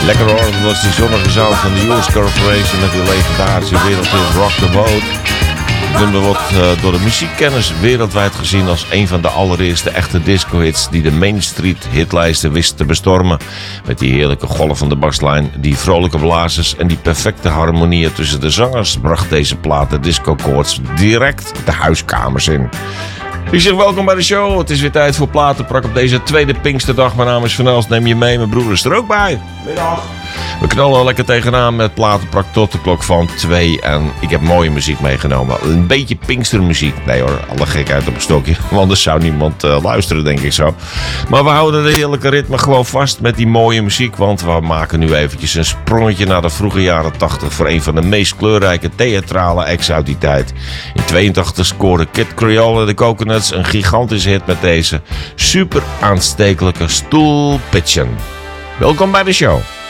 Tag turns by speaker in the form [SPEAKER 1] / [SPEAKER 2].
[SPEAKER 1] Lekker hoor, dat was die zonnige sound van de US Corporation met die legendarische wereldhit Rock the Boat. Het nummer wordt door de muziekkenners wereldwijd gezien als een van de allereerste echte disco-hits die de Main Street hitlijsten wist te bestormen. Met die heerlijke golvende baslijn, die vrolijke blazers en die perfecte harmonieën tussen de zangers bracht deze plaat de disco-koorts direct de huiskamers in. Ik zeg welkom bij de show. Het is weer tijd voor Platenprak op deze tweede Pinksterdag. Mijn naam is Van Els, neem je mee. Mijn broer is er ook bij. Middag. We knallen lekker tegenaan met Platenprak tot de klok van 2. En ik heb mooie muziek meegenomen. Een beetje Pinkstermuziek. Nee hoor, alle gekheid op een stokje. Want anders zou niemand luisteren, denk ik zo. Maar we houden de heerlijke ritme gewoon vast met die mooie muziek. Want we maken nu eventjes een sprongetje naar de vroege jaren 80. Voor een van de meest kleurrijke theatrale acts uit die tijd. In 82 scoorde Kid Creole en de Coconuts een gigantische hit met deze super aanstekelijke stoelpitchen. Welkom bij de show.